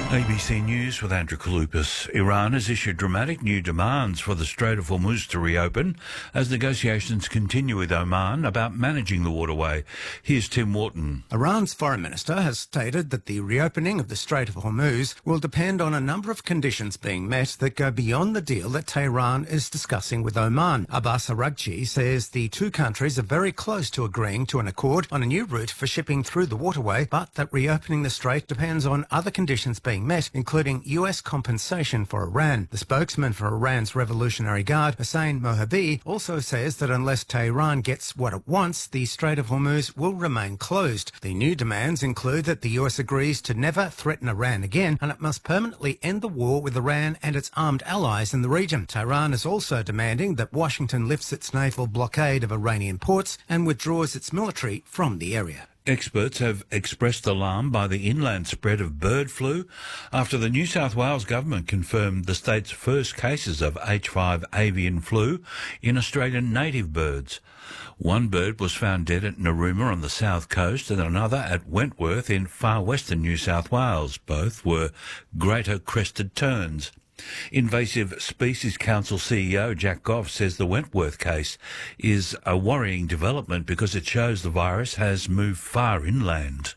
ABC News with Andrew Kaloupas. Iran has issued dramatic new demands for the Strait of Hormuz to reopen as negotiations continue with Oman about managing the waterway. Here's Tim Wharton. Iran's foreign minister has stated that the reopening of the Strait of Hormuz will depend on a number of conditions being met that go beyond the deal that Tehran is discussing with Oman. Abbas Araghchi says the two countries are very close to agreeing to an accord on a new route for shipping through the waterway, but that reopening the strait depends on other conditions being met, including US compensation for Iran. The spokesman for Iran's Revolutionary Guard, Hossein Mohabi, also says that unless Tehran gets what it wants, the Strait of Hormuz will remain closed. The new demands include that the US agrees to never threaten Iran again, and it must permanently end the war with Iran and its armed allies in the region. Tehran is also demanding that Washington lifts its naval blockade of Iranian ports and withdraws its military from the area. Experts have expressed alarm by the inland spread of bird flu after the New South Wales government confirmed the state's first cases of H5 avian flu in Australian native birds. One bird was found dead at Narooma on the south coast and another at Wentworth in far western New South Wales. Both were greater crested terns. Invasive Species Council CEO Jack Goff says the Wentworth case is a worrying development because it shows the virus has moved far inland.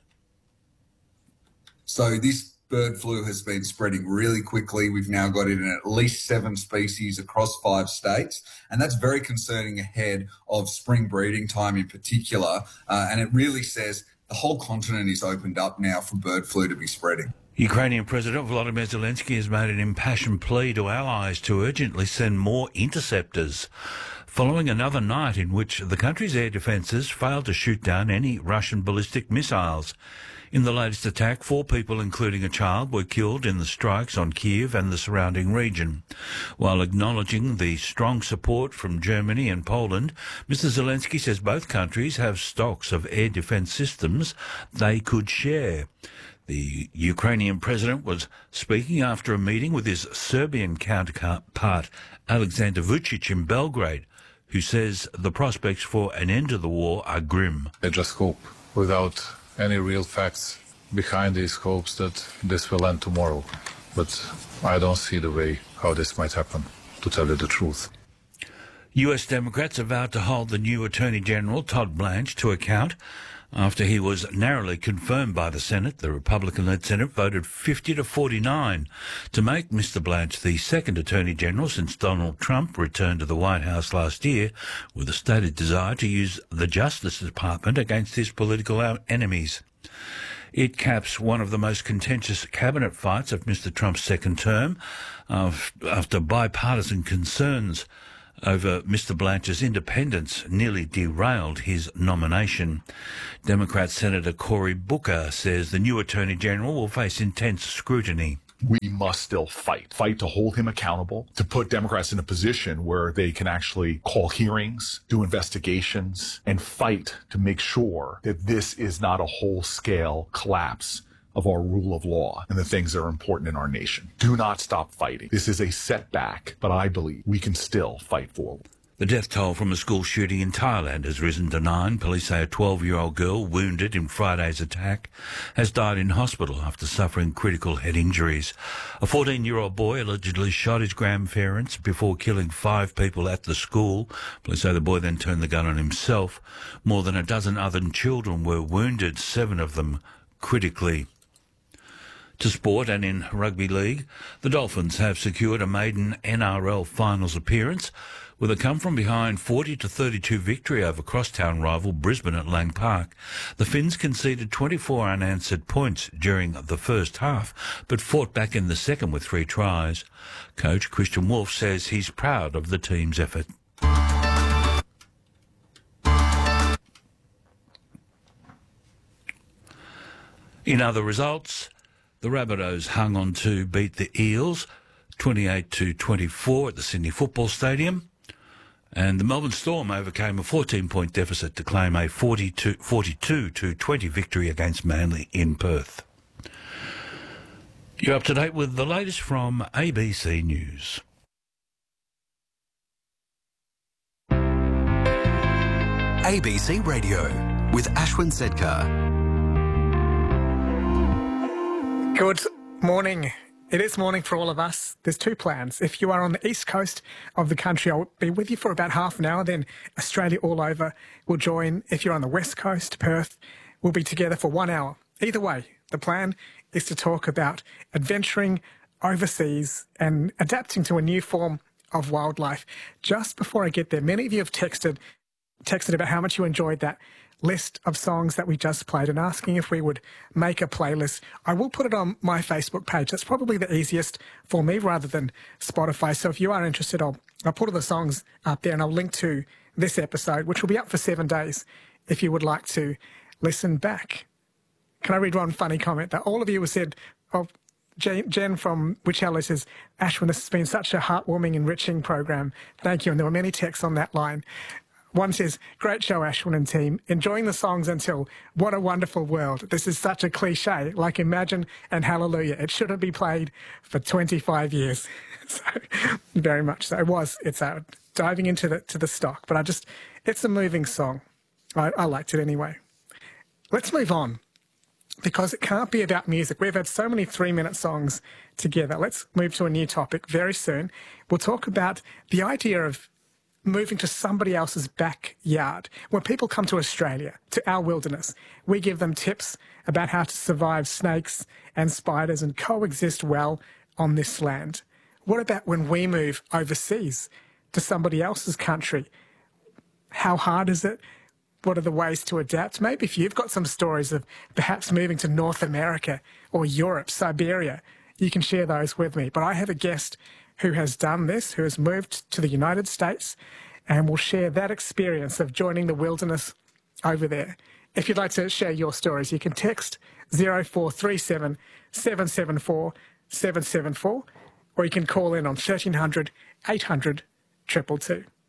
So this bird flu has been spreading really quickly. We've now got it in at least 7 species across 5 states, and that's very concerning ahead of spring breeding time in particular. And it really says the whole continent is opened up now for bird flu to be spreading. Ukrainian President Volodymyr Zelensky has made an impassioned plea to allies to urgently send more interceptors, following another night in which the country's air defences failed to shoot down any Russian ballistic missiles. In the latest attack, 4 people, including a child, were killed in the strikes on Kyiv and the surrounding region. While acknowledging the strong support from Germany and Poland, Mr Zelensky says both countries have stocks of air defence systems they could share. The Ukrainian president was speaking after a meeting with his Serbian counterpart Alexander Vucic in Belgrade, who says the prospects for an end to the war are grim. I just hope, without any real facts behind these hopes, that this will end tomorrow. But I don't see the way how this might happen, to tell you the truth. US Democrats are vowed to hold the new Attorney General, Todd Blanche, to account after he was narrowly confirmed by the Senate. The Republican-led Senate voted 50 to 49 to make Mr Blanche the second Attorney General since Donald Trump returned to the White House last year with a stated desire to use the Justice Department against his political enemies. It caps one of the most contentious cabinet fights of Mr Trump's second term after bipartisan concerns over Mr Blanche's independence nearly derailed his nomination. Democrat Senator Cory Booker says the new Attorney General will face intense scrutiny. We must still fight to hold him accountable, to put Democrats in a position where they can actually call hearings, do investigations, and fight to make sure that this is not a whole-scale collapse of our rule of law and the things that are important in our nation. Do not stop fighting. This is a setback, but I believe we can still fight forward. The death toll from a school shooting in Thailand has risen to 9. Police say a 12-year-old girl wounded in Friday's attack has died in hospital after suffering critical head injuries. A 14-year-old boy allegedly shot his grandparents before killing 5 people at the school. Police say the boy then turned the gun on himself. More than a dozen other children were wounded, 7 of them critically. To sport, and in rugby league, the Dolphins have secured a maiden NRL finals appearance with a come-from-behind 40-32 victory over crosstown rival Brisbane at Lang Park. The Finns conceded 24 unanswered points during the first half, but fought back in the second with 3 tries. Coach Christian Wolf says he's proud of the team's effort. In other results, the Rabbitohs hung on to beat the Eels 28-24 at the Sydney Football Stadium, and the Melbourne Storm overcame a 14-point deficit to claim a 42-20 victory against Manly in Perth. You're up to date with the latest from ABC News. ABC Radio with Ashwin Sedkar. Good Morning. It is morning for all of us. There's two plans. If you are on the east coast of the country, I'll be with you for about half an hour. Then Australia all over will join. If you're on the west coast, Perth, we'll be together for 1 hour. Either way, the plan is to talk about adventuring overseas and adapting to a new form of wildlife. Just before I get there, many of you have texted about how much you enjoyed that list of songs that we just played and asking if we would make a playlist. I will put it on my Facebook page. That's probably the easiest for me rather than Spotify. So if you are interested, I'll put all the songs up there and I'll link to this episode, which will be up for 7 days if you would like to listen back. Can I read one funny comment that all of you have said? Oh, Jen from Wichello says, Ashwin, this has been such a heartwarming, enriching program. Thank you. And there were many texts on that line. One says, great show, Ashwin and team. Enjoying the songs until what a wonderful world. This is such a cliche, like Imagine and Hallelujah. It shouldn't be played for 25 years. So, very much so. It's diving into the stock, but it's a moving song. I liked it anyway. Let's move on, because it can't be about music. We've had so many 3-minute songs together. Let's move to a new topic very soon. We'll talk about the idea of moving to somebody else's backyard. When people come to Australia, to our wilderness, we give them tips about how to survive snakes and spiders and coexist well on this land. What about when we move overseas to somebody else's country? How hard is it? What are the ways to adapt? Maybe if you've got some stories of perhaps moving to North America or Europe, Siberia, you can share those with me. But I have a guest who has done this, who has moved to the United States, and will share that experience of joining the wilderness over there. If you'd like to share your stories, you can text 0437 774 774, or you can call in on 1300 800 222.